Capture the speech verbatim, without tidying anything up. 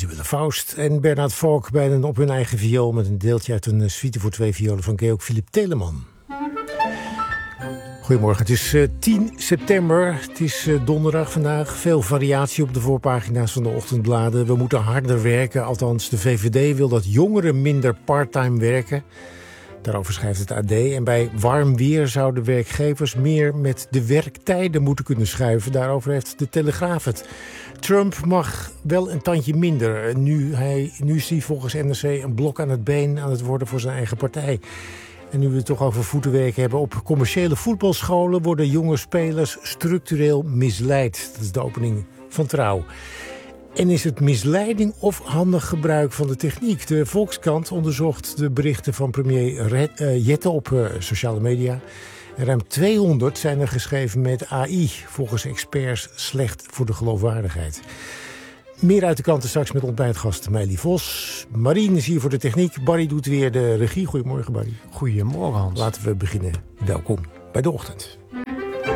Isabelle Faust en Bernard Valk beiden op hun eigen viool met een deeltje uit een suite voor twee violen van Georg Philipp Telemann. Goedemorgen, het is uh, tien september, het is uh, donderdag vandaag. Veel variatie op de voorpagina's van de ochtendbladen. We moeten harder werken, althans de V V D wil dat jongeren minder parttime werken. Daarover schrijft het A D. En bij warm weer zouden werkgevers meer met de werktijden moeten kunnen schuiven. Daarover heeft de Telegraaf het. Trump mag wel een tandje minder. Nu, hij, nu is hij volgens N R C een blok aan het been aan het worden voor zijn eigen partij. En nu we het toch over voetenwerk hebben, op commerciële voetbalscholen worden jonge spelers structureel misleid. Dat is de opening van Trouw. En is het misleiding of handig gebruik van de techniek? De Volkskrant onderzocht de berichten van premier Red, uh, Jette op uh, sociale media. En ruim tweehonderd zijn er geschreven met A I. Volgens experts slecht voor de geloofwaardigheid. Meer uit de kranten straks met ontbijtgast Meili Vos. Marien is hier voor de techniek. Barry doet weer de regie. Goedemorgen, Barry. Goedemorgen, Hans. Laten we beginnen. Welkom bij De Ochtend.